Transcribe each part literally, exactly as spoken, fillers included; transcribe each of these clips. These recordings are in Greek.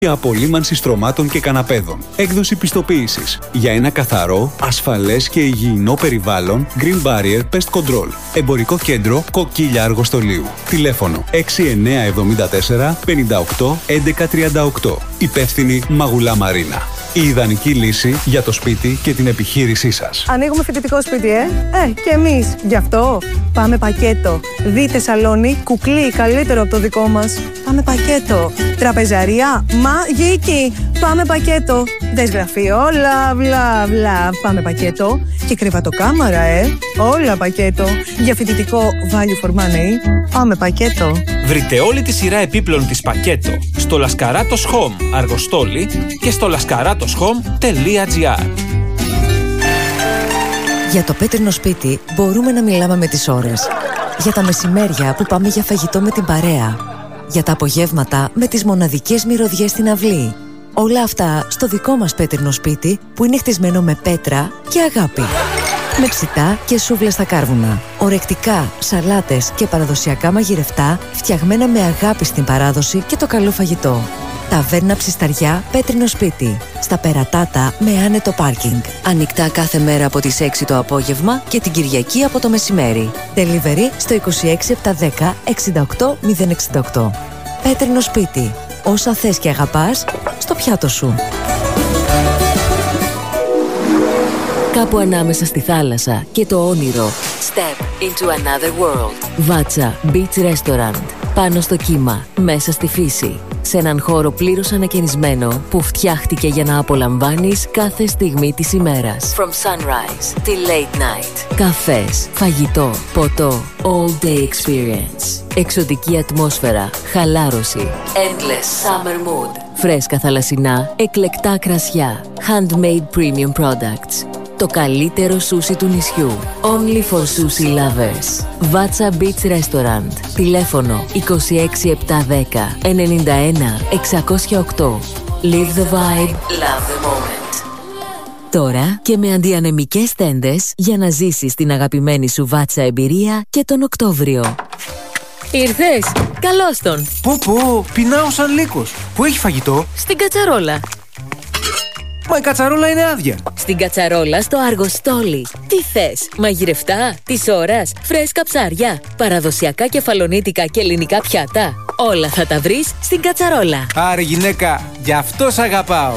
Απολύμανση στρωμάτων και καναπέδων. Έκδοση πιστοποίησης. Για ένα καθαρό, ασφαλές και υγιεινό περιβάλλον, Green Barrier Pest Control. Εμπορικό κέντρο Κοκκίλια Αργοστολίου. Τηλέφωνο έξι εννιά εβδομήντα τέσσερα πενήντα οκτώ έντεκα τριάντα οκτώ. Υπεύθυνη Μαγουλά Μαρίνα. Η ιδανική λύση για το σπίτι και την επιχείρησή σας. Ανοίγουμε φοιτητικό σπίτι, ε! Ε, και εμείς. Γι' αυτό πάμε πακέτο. Δείτε σαλόνι, κουκλί, καλύτερο από το δικό μας. Πάμε πακέτο. Τραπεζαρία, μαγική. Πάμε πακέτο. Δες γραφείο, όλα, βλα, βλα. Πάμε πακέτο. Και κρεβατοκάμαρα, ε! Όλα πακέτο. Για φοιτητικό value for money. Πάμε πακέτο. Βρείτε όλη τη σειρά επίπλων της πακέτο στο Λασκαράτος Home Αργοστόλη και στο λασκαράτος home τελεία gr. Για το πέτρινο σπίτι μπορούμε να μιλάμε με τις ώρες. Για τα μεσημέρια που πάμε για φαγητό με την παρέα. Για τα απογεύματα με τις μοναδικές μυρωδιές στην αυλή. Όλα αυτά στο δικό μας πέτρινο σπίτι που είναι χτισμένο με πέτρα και αγάπη. Με ψητά και σούβλες στα κάρβουνα. Ορεκτικά, σαλάτες και παραδοσιακά μαγειρευτά φτιαγμένα με αγάπη στην παράδοση και το καλό φαγητό. Ταβέρνα Ψισταριά, πέτρινο σπίτι. Στα Περατάτα με άνετο πάρκινγκ. Ανοιχτά κάθε μέρα από τις έξι το απόγευμα και την Κυριακή από το μεσημέρι. Delivery στο είκοσι έξι επτακόσια δέκα εξήντα οκτώ μηδέν εξήντα οκτώ. Πέτρινο σπίτι. Όσα θες και αγαπάς, στο πιάτο σου. Κάπου ανάμεσα στη θάλασσα και το όνειρο. Step into another world. Βάτσα Beach Restaurant. Πάνω στο κύμα, μέσα στη φύση. Σε έναν χώρο πλήρως ανακαινισμένο που φτιάχτηκε για να απολαμβάνεις κάθε στιγμή της ημέρας. From sunrise till late night. Καφές, φαγητό, ποτό, all day experience. Εξωτική ατμόσφαιρα, χαλάρωση. Endless summer mood. Φρέσκα θαλασσινά, εκλεκτά κρασιά. Handmade premium products. Το καλύτερο σούσι του νησιού. Only for sushi lovers. Βάτσα Beach Restaurant. Τηλέφωνο είκοσι έξι επτακόσια δέκα ενενήντα ένα εξακόσια οκτώ. Live the vibe, love the moment. Τώρα και με αντιανεμικές τέντες για να ζήσεις την αγαπημένη σου βάτσα εμπειρία και τον Οκτώβριο. Ήρθες! Καλώς τον! Πω πω, πεινάω σαν λύκος. Πού έχει φαγητό? Στην κατσαρόλα. Μα η κατσαρόλα είναι άδεια. Στην κατσαρόλα στο Αργοστόλι. Τι θες, μαγειρευτά, της ώρας, φρέσκα ψάρια, παραδοσιακά κεφαλονίτικα και ελληνικά πιάτα. Όλα θα τα βρεις στην κατσαρόλα. Άρε γυναίκα, γι' αυτό σ' αγαπάω.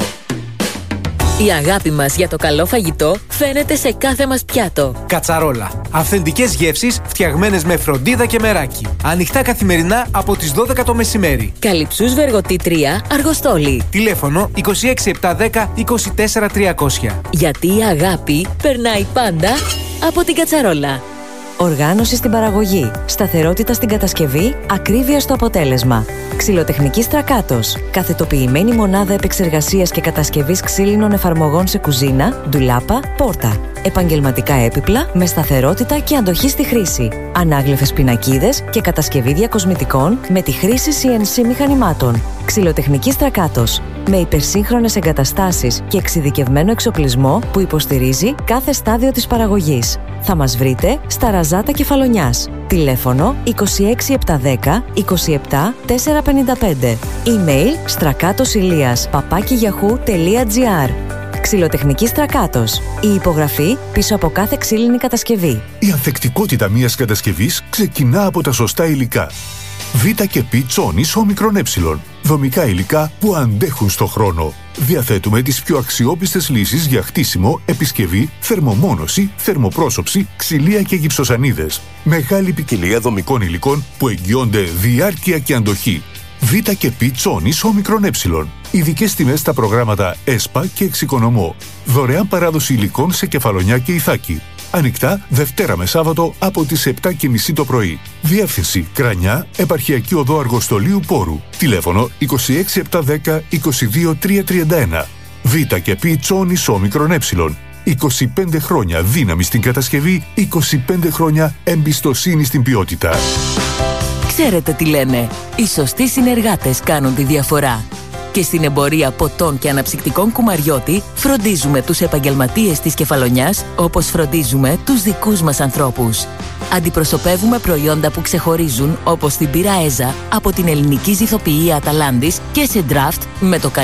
Η αγάπη μας για το καλό φαγητό φαίνεται σε κάθε μας πιάτο. Κατσαρόλα. Αυθεντικές γεύσεις φτιαγμένες με φροντίδα και μεράκι. Ανοιχτά καθημερινά από τις δώδεκα το μεσημέρι. Καλυψούς Βεργοτή τρία, Αργοστόλι. Τηλέφωνο είκοσι έξι επτακόσια δέκα είκοσι τέσσερα τριακόσια. Γιατί η αγάπη περνάει πάντα από την κατσαρόλα. Οργάνωση στην παραγωγή, σταθερότητα στην κατασκευή, ακρίβεια στο αποτέλεσμα. Ξυλοτεχνική Στρακάτος. Καθετοποιημένη μονάδα επεξεργασίας και κατασκευής ξύλινων εφαρμογών σε κουζίνα, ντουλάπα, πόρτα. Επαγγελματικά έπιπλα με σταθερότητα και αντοχή στη χρήση. Ανάγλυφες πινακίδες και κατασκευή διακοσμητικών με τη χρήση σι εν σι μηχανημάτων. Ξυλοτεχνική Στρακάτος. Με υπερσύγχρονες εγκαταστάσεις και εξειδικευμένο εξοπλισμό που υποστηρίζει κάθε στάδιο της παραγωγής. Θα μας βρείτε στα Ραζάτα Κεφαλονιάς. Τηλέφωνο είκοσι έξι επτακόσια δέκα είκοσι επτά τετρακόσια πενήντα πέντε. Email στρακάτοσηλίας παπάκι γιαχού τελεία τζι άρ. Ξυλοτεχνική Στρακάτος. Η υπογραφή πίσω από κάθε ξύλινη κατασκευή. Η ανθεκτικότητα μιας κατασκευής ξεκινά από τα σωστά υλικά. Β και Π τσόνης όμικρον ε. Δομικά υλικά που αντέχουν στο χρόνο. Διαθέτουμε τις πιο αξιόπιστες λύσεις για χτίσιμο, επισκευή, θερμομόνωση, θερμοπρόσωψη, ξυλία και γυψοσανίδες. Μεγάλη ποικιλία δομικών υλικών που εγγυώνται διάρκεια και αντοχή. Β και Π τσόνης όμικρον ε. Ειδικές τιμές στα προγράμματα ΕΣΠΑ και Εξοικονομώ. Δωρεάν παράδοση υλικών σε Κεφαλονιά και Ιθάκη. Ανοιχτά Δευτέρα με Σάββατο από τις επτά και μισή το πρωί. Διεύθυνση Κρανιά, Επαρχιακή Οδό Αργοστολίου Πόρου. Τηλέφωνο είκοσι έξι επτακόσια δέκα είκοσι δύο τριακόσια τριάντα ένα. Β και Π τσόνης όμικρον ε. είκοσι πέντε χρόνια δύναμη στην κατασκευή, είκοσι πέντε χρόνια εμπιστοσύνη στην ποιότητα. Ξέρετε τι λένε, οι σωστοί συνεργάτες κάνουν τη διαφορά. Και στην εμπορία ποτών και αναψυκτικών Κουμαριώτη φροντίζουμε τους επαγγελματίες της Κεφαλονιάς όπως φροντίζουμε τους δικούς μας ανθρώπους. Αντιπροσωπεύουμε προϊόντα που ξεχωρίζουν, όπως την πύρα Έζα από την ελληνική ζυθοποιία Αταλάντης και σε draft με το